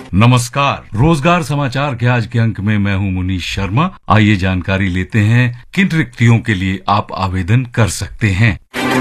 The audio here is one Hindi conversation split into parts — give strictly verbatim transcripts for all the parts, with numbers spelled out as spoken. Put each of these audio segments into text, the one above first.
नमस्कार, रोजगार समाचार के आज के अंक में मैं हूं मुनीश शर्मा। आइए जानकारी लेते हैं किन रिक्तियों के लिए आप आवेदन कर सकते हैं।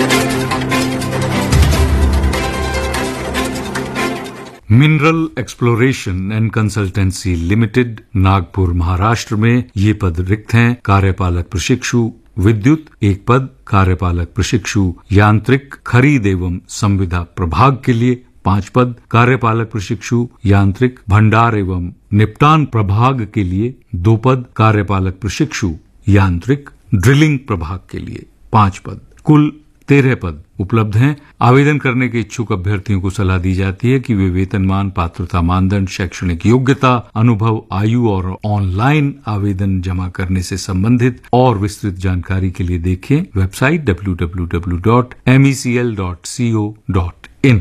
Mineral exploration and consultancy limited, Nagpur, Maharashtra में ये पद रिक्त हैं। कार्यपालक प्रशिक्षु विद्युत एक पद, कार्यपालक प्रशिक्षु यांत्रिक खरीद एवं संविदा प्रभाग के लिए पांच पद, कार्यपालक प्रशिक्षु यांत्रिक भंडार एवं निपटान प्रभाग के लिए दो पद, कार्यपालक प्रशिक्षु यांत्रिक ड्रिलिंग प्रभाग के लिए पांच पद, कुल तेरह पद उपलब्ध हैं। आवेदन करने के इच्छुक अभ्यर्थियों को सलाह दी जाती है कि वे वेतनमान, पात्रता मानदंड, शैक्षणिक योग्यता, अनुभव, आयु और ऑनलाइन आवेदन जमा करने से संबंधित और विस्तृत जानकारी के लिए देखें website W W W dot M E C L dot C O dot in.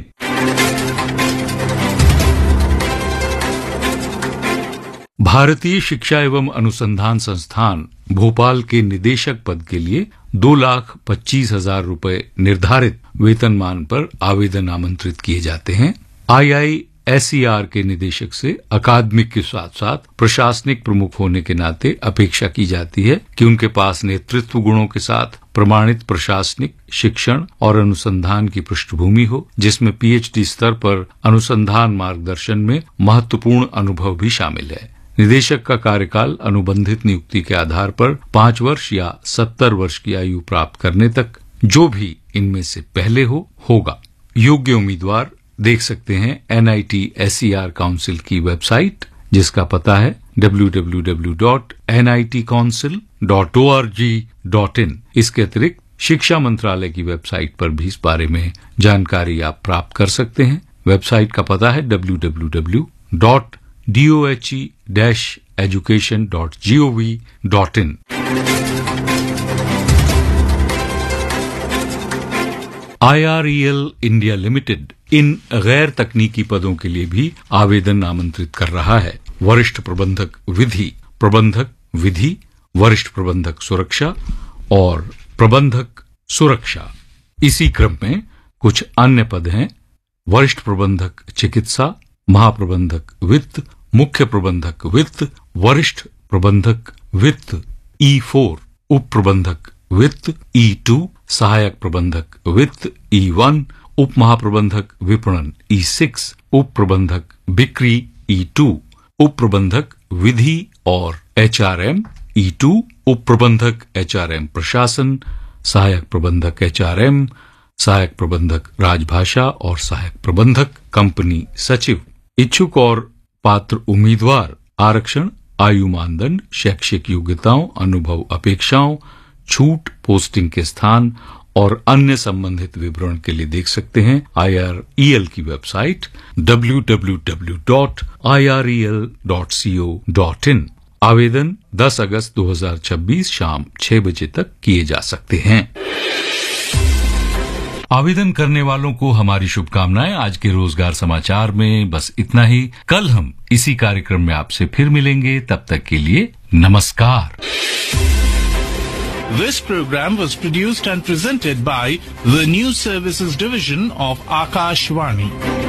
भारतीय शिक्षा एवं अनुसंधान संस्थान भोपाल के निदेशक पद के लिए दो लाख पच्चीस हजार रूपये निर्धारित वेतनमान पर आवेदन आमंत्रित किए जाते हैं। आई आई एस ई आर के निदेशक से अकादमिक के साथ साथ प्रशासनिक प्रमुख होने के नाते अपेक्षा की जाती है कि उनके पास नेतृत्व गुणों के साथ प्रमाणित प्रशासनिक शिक्षण और अनुसंधान की पृष्ठभूमि हो, जिसमें पी एच डी स्तर पर अनुसंधान मार्गदर्शन में महत्वपूर्ण अनुभव भी शामिल है। निदेशक का कार्यकाल अनुबंधित नियुक्ति के आधार पर पांच वर्ष या सत्तर वर्ष की आयु प्राप्त करने तक, जो भी इनमें से पहले हो होगा। योग्य उम्मीदवार देख सकते हैं N I T S E R council की वेबसाइट, जिसका पता है W W W dot N I T council dot O R G dot in. इसके अतिरिक्त शिक्षा मंत्रालय की वेबसाइट पर भी इस बारे में जानकारी आप प्राप्त कर सकते हैं। वेबसाइट का पता है W W W dot D O H E dash education dot G O V dot in. I R E L India limited इन गैर तकनीकी पदों के लिए भी आवेदन आमंत्रित कर रहा है। वरिष्ठ प्रबंधक विधि, प्रबंधक विधि, वरिष्ठ प्रबंधक सुरक्षा और प्रबंधक सुरक्षा। इसी क्रम में कुछ अन्य पद हैं। वरिष्ठ प्रबंधक चिकित्सा, महाप्रबंधक वित्त, मुख्य प्रबंधक वित्त, वरिष्ठ प्रबंधक वित्त ई फोर, उप प्रबंधक वित्त ई टू, सहायक प्रबंधक वित्त ई वन, उप महाप्रबंधक विपणन ई सिक्स, उप प्रबंधक बिक्री ई टू, उप प्रबंधक विधि और H R M E to, उप प्रबंधक एच आर एम प्रशासन, सहायक प्रबंधक एच आर एम, सहायक प्रबंधक राजभाषा और सहायक प्रबंधक कंपनी सचिव। इच्छुक और पात्र उम्मीदवार आरक्षण, आयु मानदंड, शैक्षिक योग्यताओं, अनुभव अपेक्षाओं, छूट, पोस्टिंग के स्थान और अन्य संबंधित विवरण के लिए देख सकते हैं आई आर ई एल की website W W W dot I R E L dot C O dot in. आवेदन दस अगस्त दो हजार छब्बीस शाम छह बजे तक किए जा सकते हैं। आवेदन करने वालों को हमारी शुभकामनाएं। आज के रोजगार समाचार में बस इतना ही। कल हम इसी कार्यक्रम में आपसे फिर मिलेंगे। तब तक के लिए नमस्कार। This program was produced and presented by the News Services Division of Akashvani.